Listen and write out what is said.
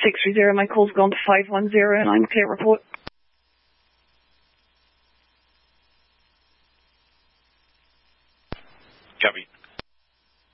630, my call's gone to 510, and I'm a clear report. Copy.